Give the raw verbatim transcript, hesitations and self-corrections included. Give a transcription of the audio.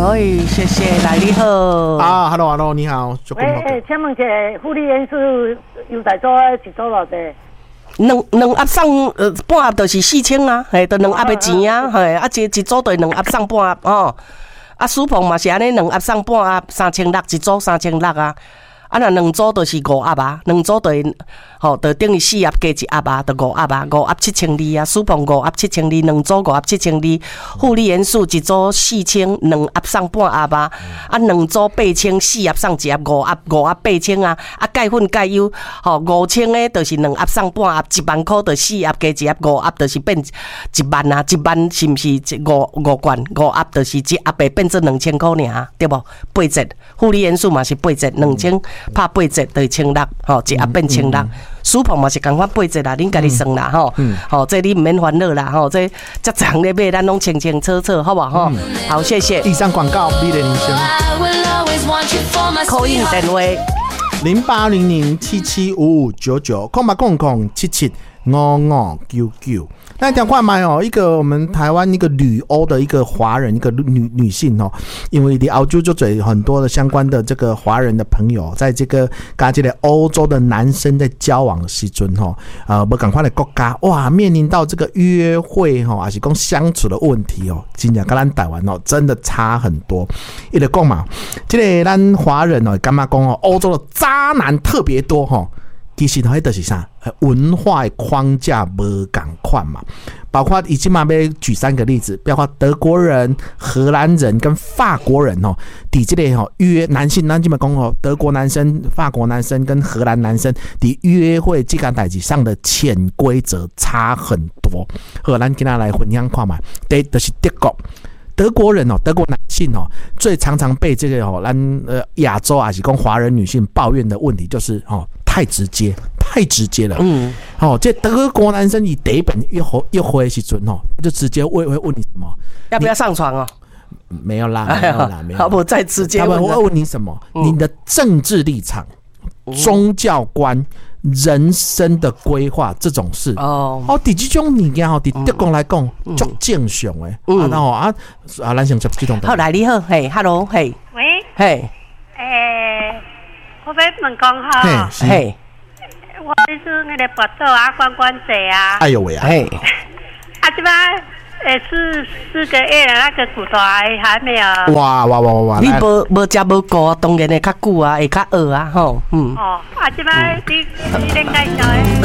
哎，谢谢，来你好。 啊 ，Hello Hello， 你好。 喂，诶，请问一下，护理员是优待组一组偌济？ 两两盒送呃半盒就是四千啊，嘿，就两盒的钱啊，嘿，啊一一组就两盒送半盒哦。啊，苏鹏嘛是安尼，两盒送半盒，三千六一组，三千六啊。啊，若两组就是五盒啊，两组就吼，就等于四盒加一盒啊，就五盒啊，五盒七千二啊，苏鹏五盒七千二，两组五盒七千二，护理元素一组四千，两盒送半盒啊，啊，两组八千，四盒送一盒，五盒五盒八千啊，啊，钙粉钙优吼五千的，就是两盒送半盒，一万块就四盒加一盒，五盒就是变一万啊，一万是毋是五五罐五盒就是一盒会变做两千块尔，对无？八折，护理元素嘛是八折，两千。拍八折就是千六，吼，一盒变千六。苏鹏嘛是共款八折啦，恁家己算啦，吼，吼，这你唔免烦恼啦，吼，这这长咧买，咱拢清清楚楚，好不好？吼，好，谢谢。 以上广告，美丽人生。 call in电话零八零零七七五五九九，空八空空七七五五九九。那讲快买哦，一个我们台湾一个旅欧的一个华人，一个女女性哦，因为离澳洲就嘴很多的相关的这个华人的朋友，在这个跟这个欧洲的男生在交往的时阵哈，呃，不赶快的国家哇，面临到这个约会哈，还是讲相处的问题哦，真的跟咱台湾哦，真的差很多。一直讲嘛，这个咱华人哦，干嘛讲哦，欧洲的渣男特别多哈。其实迄就是啥，文化框架无同款嘛。包括已经嘛要举三个例子，包括德国人、荷兰人跟法国人哦，伫这个吼约男性，咱今嘛讲哦，德国男生、法国男生跟荷兰男生伫约会这件代志上的潜规则差很多。好，咱今仔来分享看嘛。第一就是德国。德国人哦，德国男性哦，最常常被这个哦，咱呃亚洲还是讲华人女性抱怨的问题就是哦，太直接，太直接了。嗯，哦，这德国男生以第一本约会约会的时阵哦，就直接会会问你什么， 要不要上床哦？ 没有啦，没有啦，没有。 好，我再直接问， 他们会问你什么？嗯、你的政治立场、宗教观。人生的规划这种事哦，哦，伫这种物件吼，伫德国来讲足正常诶。啊，然后啊啊，咱先接这种。 好，来你好，嘿 ，hello， 嘿， 喂， 嘿， 诶，我要问讲哈， 嘿， 我是那个巴肚啊，关关节啊。 哎呦喂啊！ 嘿， 啊，这摆诶是四个月了，那个骨头还还没有。 哇哇哇哇！ 你无无食无顾啊，当然会较久啊，会较饿啊，吼，嗯。 哦，啊，这摆你你咧介绍诶。